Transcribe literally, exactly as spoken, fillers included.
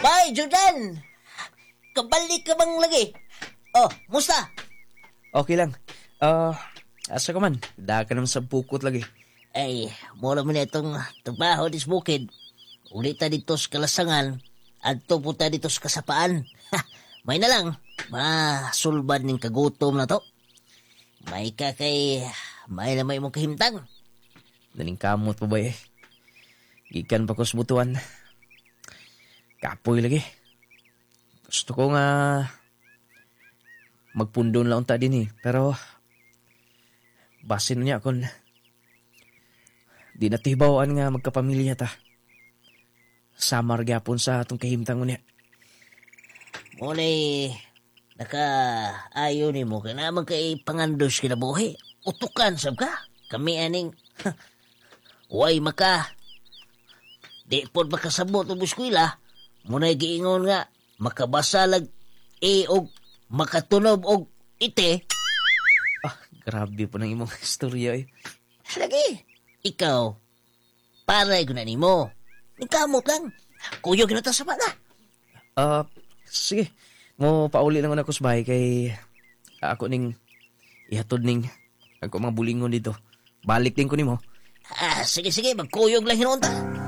Bay, Jordan! Kabalik ka bang lagi? Oh, musta? Okay lang. Ah, asa ka man? Daka ka naman sa bukot lagi. Ay, mula mo na itong trabaho dis bukid. Ulit ta dito sa kalasangan at pupunta dito sa kasapaan. Ha, may na lang, masulban ng kagutom na to. May ka kay, may na may mong kahimtang. Naning kamot pa ba eh. Gikan pa ko sa butuan. Kapoy lagi. Gusto ko nga magpundon lang unta din eh. Pero basin niya kung di natibawaan nga magkapamilya ta. Samar gyapon sa atong kahimtang niya. Muna'y naka-ayo ni mo ka naman kay pangandos kinabuhi. Utukan sab ka. Kami aning way maka. Di po makasabot ang buskwila. Muna'y giingon nga makabasalag e og makatunob og ite. Ah, grabe po ng imong istorya eh. Lagi, ikaw, paray ko na ni mo. Nagkamot lang. Kuyo ginata sa bala. Ah, sige. Mo pauli lang ako sa bahay kay ako ning ihatod ning ako mga bulingon dito. Balik din ko nimo. Ah, sige, sige, magkuyog lang hinunta.